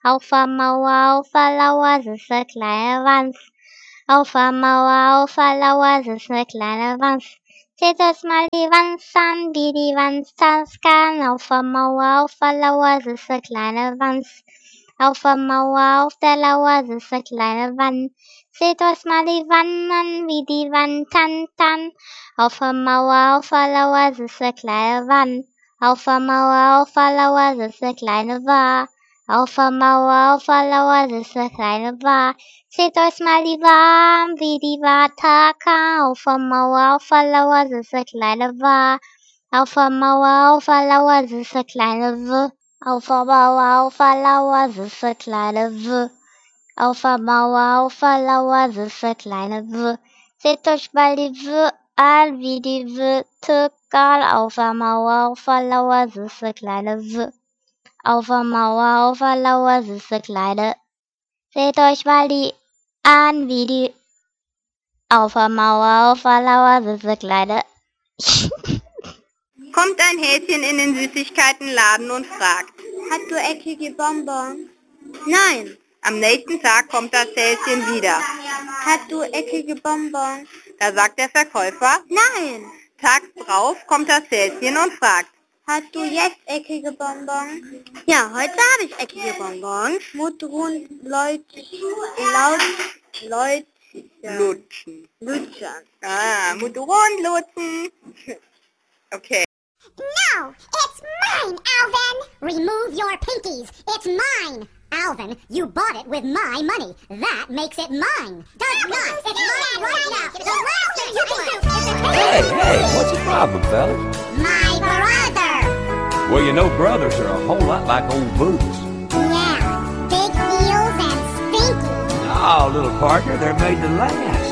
Auf der Mauer, auf der Lauer sitzt ne kleine Wanz. Auf der Mauer, auf der Lauer sitzt ne kleine Wanz. Seht euch mal die Wanz an, wie die Wanz tanzen kann. Auf der Mauer, auf der Lauer sitzt ne kleine Wanz. Auf der Mauer, auf der Lauer sitzt ne kleine Wann. Seht euch mal die Wann an, wie die Wann tanzen. Auf der Mauer, auf der Lauer sitzt ne kleine Wann. Auf der Mauer, auf der Lauer sitzt ne kleine Wa. Auf der Mauer, auf der Lauer sitzt ne kleine Wa. Seht euch mal die Wa an, wie die Wa takan. Auf der Mauer, auf der Lauer sitzt ne kleine Wa. Auf der Mauer, auf der Lauer sitzt ne kleine W. Auf der Mauer, auf der Lauer sitzt ne kleine W. Auf der Mauer, auf der Lauer sitzt ne kleine W. Seht euch mal die W an, wie die W takan. Auf der Mauer, auf der Lauer sitzt ne kleine W. Auf der Mauer, auf der Lauer sitzt ne kleine. Seht euch mal die an, wie die. Auf der Mauer, auf der Lauer sitzt ne kleine. Kommt ein Häschen in den Süßigkeitenladen und fragt: Hast du eckige Bonbons? Nein. Am nächsten Tag kommt das Häschen wieder. Hast du eckige Bonbons? Da sagt der Verkäufer: Nein. Tags drauf kommt das Häschen und fragt: Hast du jetzt eckige Bonbons? Ja, heute habe ich eckige Bonbons. Mutterhund, Lutschen. Lutschern. Mutterhund lutschen. Okay. No, it's mine, Alvin! Remove your pinkies. It's mine. Alvin, you bought it with my money. That makes it mine. Does not. It's mine right now. The last thing you can do is to Hey, what's the problem, fellas? my brother. Well, you know brothers are a whole lot like old boots. Yeah, big heels and stinky. Oh, little partner, they're made to last.